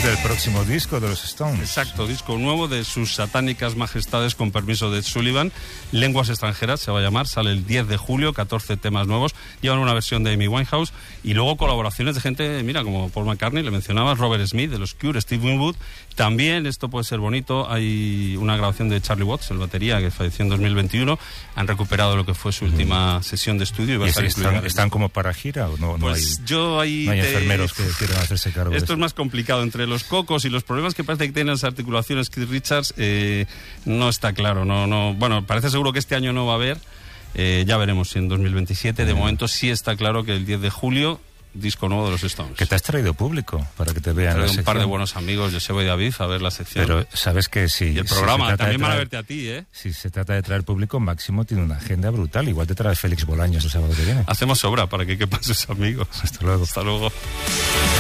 Hablamos del próximo disco de los Stones. Exacto, disco nuevo de sus satánicas majestades, con permiso de Ed Sullivan. Lenguas extranjeras se va a llamar, sale el 10 de julio, 14 temas nuevos. Llevan una versión de Amy Winehouse y luego colaboraciones de gente, mira, como Paul McCartney, le mencionabas, Robert Smith de los Cure, Steve Winwood. También, esto puede ser bonito, hay una grabación de Charlie Watts, el batería, que falleció en 2021. Han recuperado lo que fue su última sesión de estudio. Y ¿Están como para gira o no? Pues no hay enfermeros que quieran hacerse cargo de esto. Es más complicado. Entre los cocos y los problemas que parece que tienen las articulaciones Keith Richards, no está claro. Bueno, parece seguro que este año no va a haber. Ya veremos si en 2027. De momento sí está claro que el 10 de julio... disco nuevo de los Stones. Que te has traído público para que te vean la sección. Un par de buenos amigos, Joseba y David, a ver la sección. Pero sabes que sí. Y el programa, también van a verte a ti, ¿eh? Si se trata de traer público, Máximo tiene una agenda brutal. Igual te traes Félix Bolaños el sábado que viene. Hacemos obra para que quepan sus amigos. Hasta luego. Hasta luego.